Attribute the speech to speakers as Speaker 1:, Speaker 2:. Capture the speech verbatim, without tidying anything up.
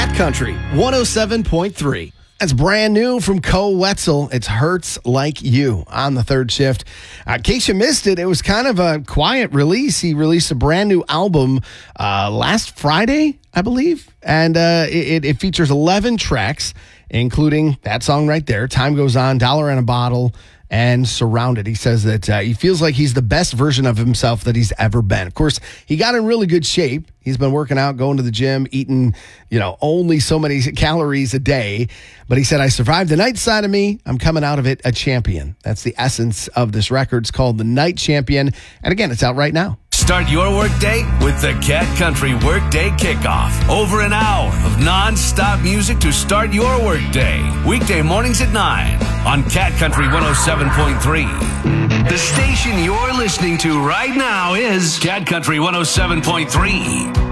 Speaker 1: Cat Country one oh seven point three. That's brand new from Koe Wetzel. It's Hurts Like You on the third shift. Uh, in case you missed it, it was kind of a quiet release. He released a brand new album uh, last Friday, I believe. And uh, it, it features eleven tracks, including that song right there, Time Goes On, Dollar and a Bottle, and Surrounded. He says that uh, he feels like he's the best version of himself that he's ever been. Of course, he got in really good shape. He's been working out, going to the gym, eating, you know, only so many calories a day. But he said, I survived the night side of me. I'm coming out of it a champion. That's the essence of this record. It's called The Night Champion. And again, it's out right now.
Speaker 2: Start your workday with the Cat Country Workday Kickoff. Over an hour of non-stop music to start your workday. Weekday mornings at nine on Cat Country one oh seven point three. The station you're listening to right now is Cat Country one oh seven point three.